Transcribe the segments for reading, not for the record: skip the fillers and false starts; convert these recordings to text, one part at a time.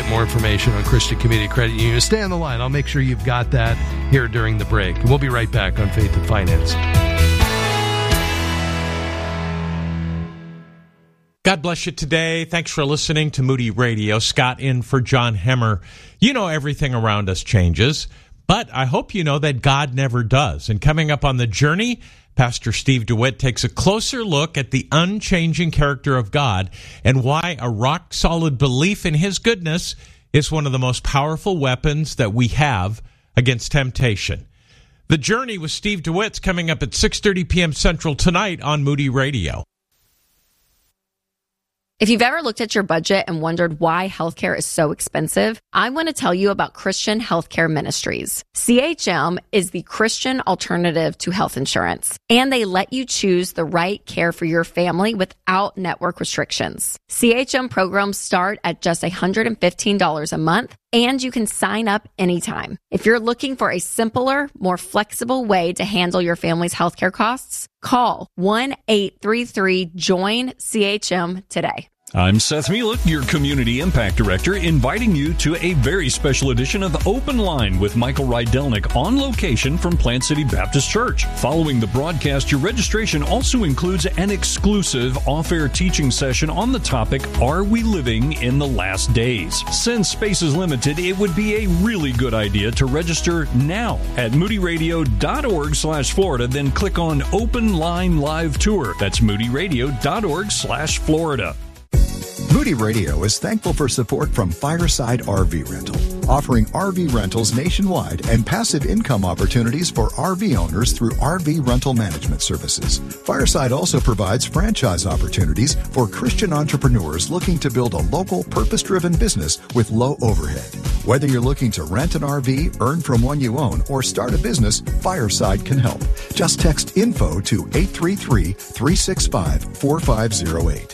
get more information on Christian Community Credit Union. Stay on the line. I'll make sure you've got that here during the break. And we'll be right back on Faith and Finance. God bless you today. Thanks for listening to Moody Radio. Scott in for John Hemmer. You know, everything around us changes, but I hope you know that God never does. And coming up on The Journey, Pastor Steve DeWitt takes a closer look at the unchanging character of God and why a rock-solid belief in His goodness is one of the most powerful weapons that we have against temptation. The Journey with Steve DeWitt's coming up at 6:30 p.m. Central tonight on Moody Radio. If you've ever looked at your budget and wondered why healthcare is so expensive, I want to tell you about Christian Healthcare Ministries. CHM is the Christian alternative to health insurance, and they let you choose the right care for your family without network restrictions. CHM programs start at just $115 a month, and you can sign up anytime. If you're looking for a simpler, more flexible way to handle your family's healthcare costs, call 1-833-JOIN-CHM today. I'm Seth Mielek, your Community Impact Director, inviting you to a very special edition of Open Line with Michael Rydelnik on location from Plant City Baptist Church. Following the broadcast, your registration also includes an exclusive off-air teaching session on the topic, Are We Living in the Last Days? Since space is limited, it would be a really good idea to register now at moodyradio.org/Florida, then click on Open Line Live Tour. That's moodyradio.org/Florida. Moody Radio is thankful for support from Fireside RV Rental, offering RV rentals nationwide and passive income opportunities for RV owners through RV rental management services. Fireside also provides franchise opportunities for Christian entrepreneurs looking to build a local, purpose-driven business with low overhead. Whether you're looking to rent an RV, earn from one you own, or start a business, Fireside can help. Just text INFO to 833-365-4508.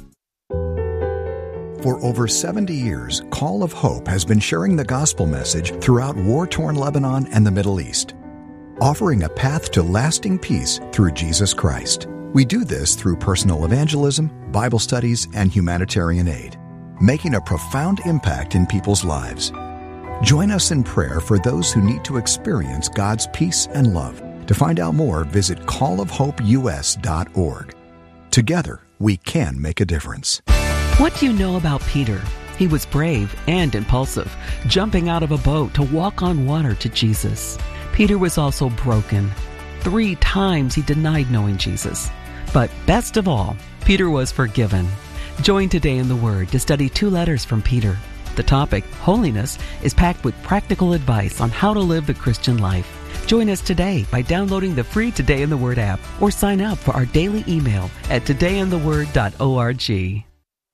For over 70 years, Call of Hope has been sharing the gospel message throughout war-torn Lebanon and the Middle East, offering a path to lasting peace through Jesus Christ. We do this through personal evangelism, Bible studies, and humanitarian aid, making a profound impact in people's lives. Join us in prayer for those who need to experience God's peace and love. To find out more, visit callofhopeus.org. Together, we can make a difference. What do you know about Peter? He was brave and impulsive, jumping out of a boat to walk on water to Jesus. Peter was also broken. 3 times he denied knowing Jesus. But best of all, Peter was forgiven. Join Today in the Word to study 2 letters from Peter. The topic, holiness, is packed with practical advice on how to live the Christian life. Join us today by downloading the free Today in the Word app or sign up for our daily email at todayintheword.org.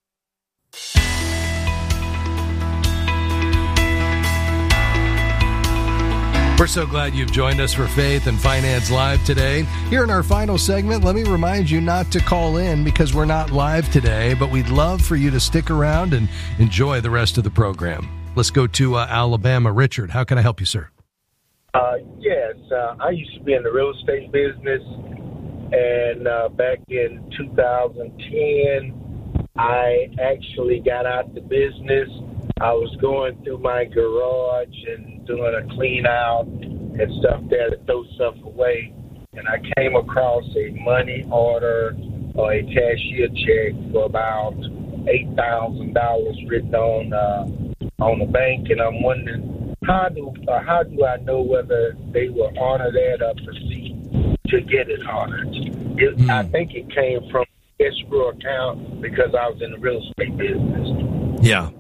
We're so glad you've joined us for Faith and Finance Live today. Here in our final segment, let me remind you not to call in because we're not live today, but we'd love for you to stick around and enjoy the rest of the program. Let's go to Alabama. Richard, how can I help you, sir? Yes, I used to be in the real estate business, and back in 2010, I actually got out the business. I was going through my garage and doing a clean out and stuff there to throw stuff away, and I came across a money order or a cashier check for about $8,000 written on the bank, and I'm wondering how do I know whether they will honor that or proceed to get it honored? I think it came from escrow account because I was in the real estate business. Yeah.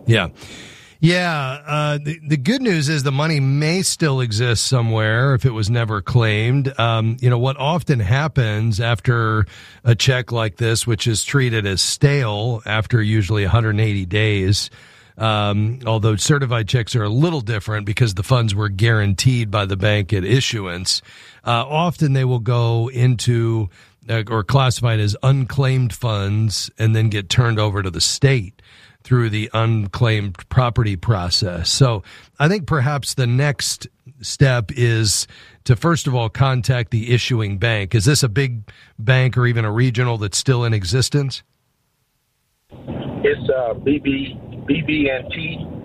The good news is the money may still exist somewhere if it was never claimed. What often happens after a check like this, which is treated as stale after usually 180 days, although certified checks are a little different because the funds were guaranteed by the bank at issuance, often they will go into or classified as unclaimed funds and then get turned over to the state through the unclaimed property process. So I think perhaps the next step is to, first of all, contact the issuing bank. Is this a big bank or even a regional that's still in existence? It's BB&T.